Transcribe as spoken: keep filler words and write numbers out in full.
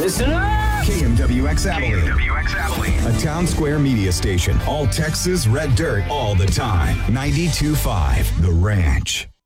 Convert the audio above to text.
Listen up! K M W X K M Abilene, W X Abilene. a Town Square media station. All Texas red dirt all the time. ninety-two point five The Ranch.